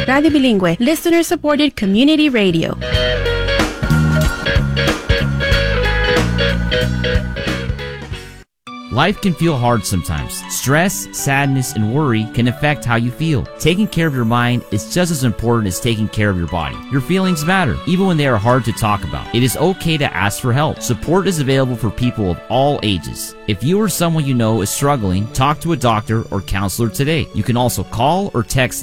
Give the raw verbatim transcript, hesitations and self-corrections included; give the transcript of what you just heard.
Radio Bilingüe, listener-supported community radio. Life can feel hard sometimes. Stress, sadness, and worry can affect how you feel. Taking care of your mind is just as important as taking care of your body. Your feelings matter, even when they are hard to talk about. It is okay to ask for help. Support is available for people of all ages. If you or someone you know is struggling, talk to a doctor or counselor today. You can also call or text